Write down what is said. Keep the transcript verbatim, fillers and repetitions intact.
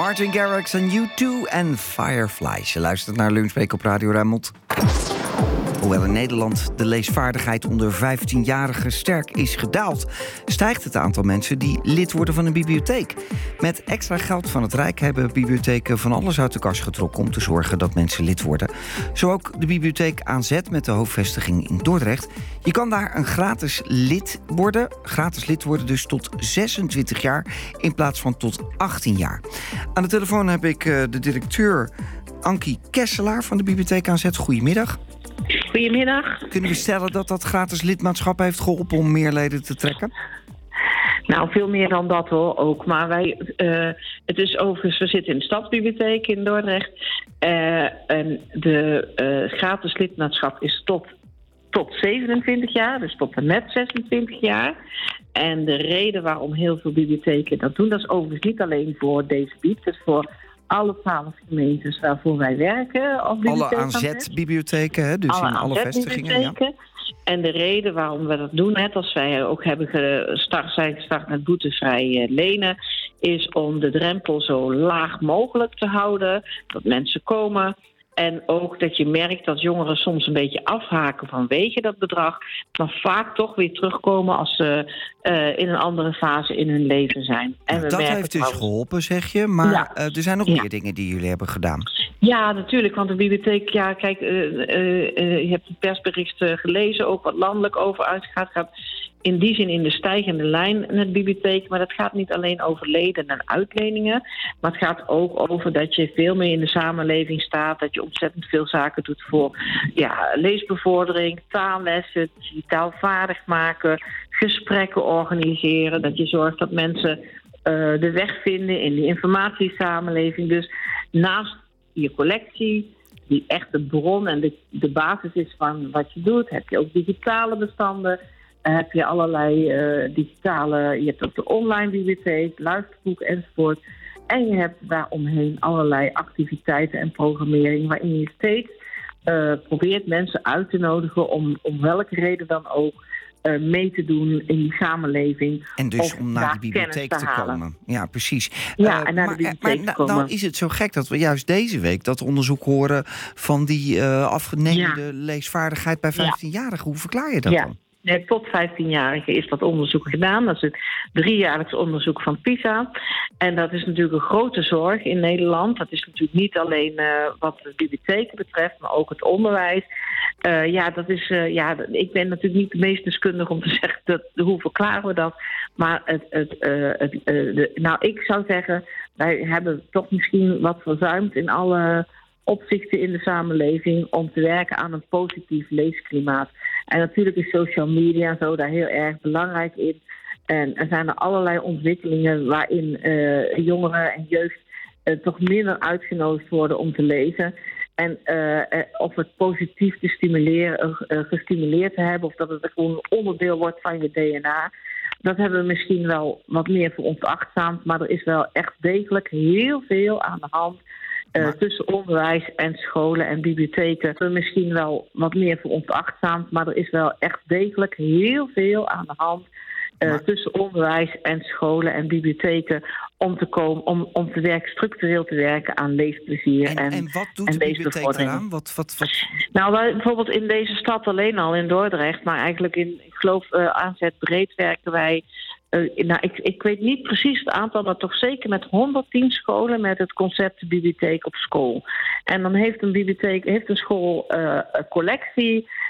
Martin Garrix en U twee en Fireflies. Je luistert naar Lunchbreak op Radio Rijnmond. Hoewel in Nederland de leesvaardigheid onder vijftienjarigen sterk is gedaald, stijgt het aantal mensen die lid worden van een bibliotheek. Met extra geld van het Rijk hebben bibliotheken van alles uit de kast getrokken om te zorgen dat mensen lid worden. Zo ook de bibliotheek A N Z met de hoofdvestiging in Dordrecht. Je kan daar een gratis lid worden. Gratis lid worden dus tot zesentwintig jaar in plaats van tot achttien jaar. Aan de telefoon heb ik uh, de directeur Ankie Kesselaar van de bibliotheek A N Z. Goedemiddag. Goedemiddag. Kunnen we stellen dat dat gratis lidmaatschap heeft geholpen om meer leden te trekken? Nou, veel meer dan dat hoor, ook. Maar wij, uh, het is overigens, we zitten in de Stadsbibliotheek in Dordrecht. Uh, en de uh, gratis lidmaatschap is tot, tot zevenentwintig jaar, dus tot en met zesentwintig jaar. En de reden waarom heel veel bibliotheken dat doen, dat is overigens niet alleen voor deze bieb, het is voor alle twaalf gemeentes waarvoor wij werken. Alle A N Z-bibliotheken, hè? Dus alle in alle vestigingen. Ja. En de reden waarom we dat doen, net als wij ook hebben gestart, zijn gestart met boetevrij lenen, is om de drempel zo laag mogelijk te houden. Dat mensen komen. En ook dat je merkt dat jongeren soms een beetje afhaken vanwege dat bedrag, maar vaak toch weer terugkomen als ze uh, in een andere fase in hun leven zijn. En ja, we dat heeft dus trouwens geholpen, zeg je. Maar ja. uh, er zijn nog ja. meer dingen die jullie hebben gedaan. Ja, natuurlijk. Want de bibliotheek, ja, kijk, uh, uh, uh, je hebt het persbericht uh, gelezen, ook wat landelijk over uitgaat. gaat in die zin in de stijgende lijn met de bibliotheek. Maar dat gaat niet alleen over leden en uitleningen. Maar het gaat ook over dat je veel meer in de samenleving staat. Dat je ontzettend veel zaken doet voor ja, leesbevordering, taallessen, digitaal vaardig maken, gesprekken organiseren. Dat je zorgt dat mensen uh, de weg vinden in die informatiesamenleving. Dus naast je collectie, die echt de bron en de, de basis is van wat je doet, heb je ook digitale bestanden. Heb je allerlei uh, digitale, je hebt ook de online bibliotheek, luisterboek enzovoort. En je hebt daaromheen allerlei activiteiten en programmering waarin je steeds uh, probeert mensen uit te nodigen om, om welke reden dan ook uh, mee te doen in die samenleving. En dus om naar de bibliotheek te, te komen. Ja, precies. Ja, uh, en naar maar, de bibliotheek maar te komen. Nou is het zo gek dat we juist deze week dat onderzoek horen van die uh, afgenemende ja. leesvaardigheid bij vijftienjarigen. Ja. Hoe verklaar je dat ja. dan? Nee, tot vijftienjarigen is dat onderzoek gedaan. Dat is het driejaarlijks onderzoek van PISA. En dat is natuurlijk een grote zorg in Nederland. Dat is natuurlijk niet alleen uh, wat de bibliotheken betreft, maar ook het onderwijs. Uh, ja, dat is, uh, ja, ik ben natuurlijk niet de meest deskundige om te zeggen dat, hoe verklaren we dat. Maar het, het, uh, het, uh, de, nou, ik zou zeggen, wij hebben toch misschien wat verzuimd in alle opzichten in de samenleving om te werken aan een positief leesklimaat. En natuurlijk is social media en zo daar heel erg belangrijk in. En er zijn er allerlei ontwikkelingen waarin uh, jongeren en jeugd uh, toch minder uitgenodigd worden om te lezen. En uh, of het positief te stimuleren, uh, gestimuleerd te hebben, of dat het gewoon een onderdeel wordt van je D N A. Dat hebben we misschien wel wat meer voor ontachtzaamd, maar er is wel echt degelijk heel veel aan de hand. Uh, maar... tussen onderwijs en scholen en bibliotheken. We misschien wel wat meer voor ontachtzaamd, maar er is wel echt degelijk heel veel aan de hand uh, maar... tussen onderwijs en scholen en bibliotheken om te komen, om, om te werken, structureel te werken aan leesplezier en, en, en wat doet en de bibliotheek eraan? Wat, wat, wat... Nou, wij, bijvoorbeeld in deze stad alleen al in Dordrecht, maar eigenlijk in, ik geloof uh, A N Z breed werken wij. Uh, nou, ik, ik weet niet precies het aantal, maar toch zeker met honderdtien scholen met het concept de bibliotheek op school. En dan heeft een bibliotheek, heeft een school uh, een collectie